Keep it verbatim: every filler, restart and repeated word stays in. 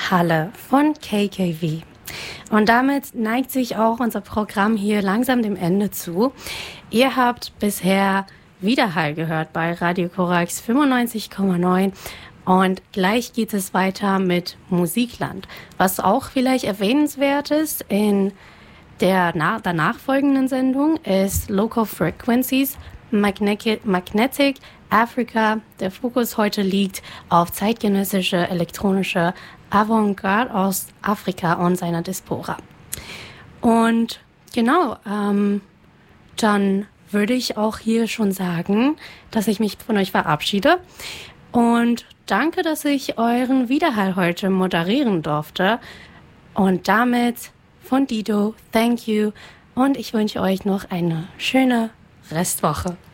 Halle von K K V. Und damit neigt sich auch unser Programm hier langsam dem Ende zu. Ihr habt bisher Widerhall gehört bei Radio Korax fünfundneunzig Komma neun und gleich geht es weiter mit Musikland. Was auch vielleicht erwähnenswert ist in der na- danach folgenden Sendung ist Local Frequencies Magnetic, Magnetic Africa. Der Fokus heute liegt auf zeitgenössische elektronische Avantgarde aus Afrika und seiner Diaspora. Und genau, ähm, dann würde ich auch hier schon sagen, dass ich mich von euch verabschiede. Und danke, dass ich euren Widerhall heute moderieren durfte. Und damit von Dido, thank you. Und ich wünsche euch noch eine schöne Restwoche.